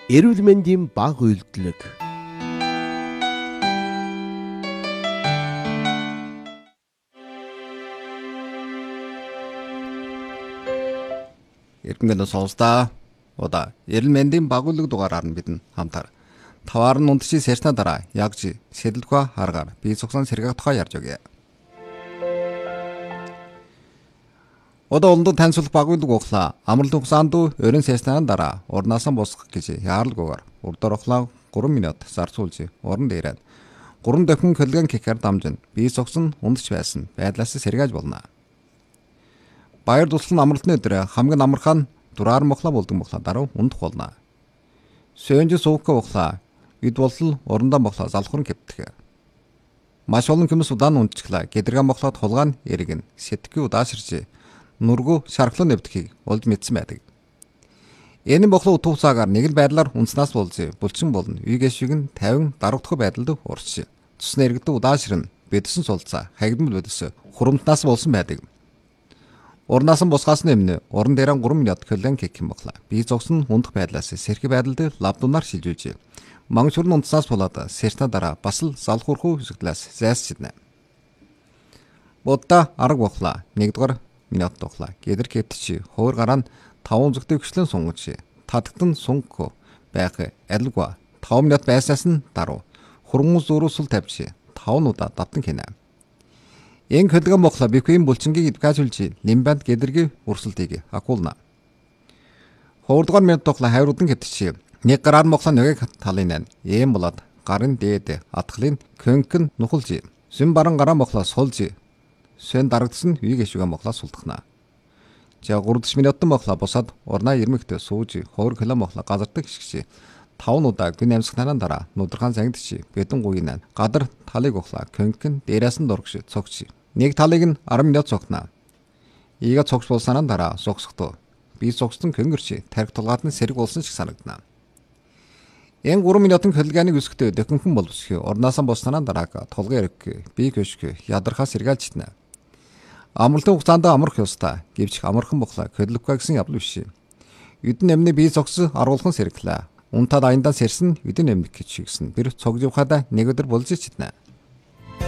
Эрүүл мэндийн баг үйлдэлэг. Эрдэнэт сонсдаа удаа эрүүл мэндийн баг үйлдэлэг дугаараар нь бид хамтаар таваар нь унтши сэрснэ дараа ягж сэдэлгүй харгаар бие цогсон сэргэх тухай ярьж өгье. Одоо олонд таньсуулах баг үйлдэлэг ухлаа амралтын хугацаанд өрн сэрснээр дараа урнаас нь босгох гэж яаралгүйгээр урдаар ухлаа 3 минут зарцуулж уран дээрээ 3 дахин килограмм кекер дамжин бие цогсон ундч байсан байдлаас сэргээж болно. Баяр дуслал амралтын өдөр хамгийн амархан дураар мохла болдог мохла дараа ундах болно. Сөнж суух ухлаа бид болол урандаа мохла залхуурн кэвтэх. Маш олон хүмүүс удаан ундчихлаа гэдэргээ мохлоод хулгаан эргэн сэтгэв удааширч нүргүү шархлан нэвдэхийг олж мэдсэн байдаг. Энэ мохлоо утга цагаар нэг л байдлаар унснаас болж булчин болно. Үйгээ шиг нь 50 дарагдах байдалд урч. Цусны иргэдэг удаашрын бэдсэн сулцаа хагидмал бэдэс хурамтнаас болсон байдаг. Урнаас нь босгаас нэмнэ уран дээр 3 минут килограмм кек юм боглаа. Бие зогсон ундах байдлаас сэрхий байдалд лавдунаар шилжүүлж мангачурн унтснаас болоод сэртэ дараа бас л залхуурхуу хэсэгтлээс зайсчиднэ. Будда арга боглаа 1-р минут тухлаа. Гэдэр кептчи хуур гараа нь 5 зүгтээ гүшлэн сунгаж тадагтан сунг байх адилгүй 5 минут байснаас нь даруй хурмус зөрөөсөл тавьж 5 удаа давтан хийнэ. Энэ килограмм мохла биквийн булчингийг идгажүүлж лимбанд гэдэргийн өрсөлтийг акулна. 2-р минут тухлаа хайруудан кептчи 1 гараар мохла нэг талын эм болоод гарын дээд атгалын көнкөн нухалж сүм баран гараа мохла сулж сэн дарагдсан үйг шүгэ мохла сулдахна. За 30 минутын мохла босоод урнаа ирмэгт сууж 2 кг мохла газардаг шигши 5 удаа гүн амьсгалын дараа нудрахаан сангидчи бэдэн гуйнаа гадар талыг ухлаа көнкөн дээрээс нь дургш цогч. Нэг талыг нь 10 минут цогтнаа. Ийгээ цогч болсанаа дараа согсохдоо би цогцсон көнгөрч тарих тулгаад нь сэрэг болсон шиг санагдана. Энэ 3 минутын килограммыг өсгөхдөө дөхөнхөн боловсхи урнаасаа боснанаа дараа тулгын эрэг би көшг ядархаас сэргэлжтнэ. Амралтын хугацаанд амрах ёстой гэвч амархан бохлаа килограмм гэсэн явдал биш. Эдэн эмний бие цогц аруулхан сэргэлээ. Унтаад аяндаа сэрсэн эдэн эмник гэж шигсэн. Тэр цогж явхадаа нэг өдөр болж ичнэ.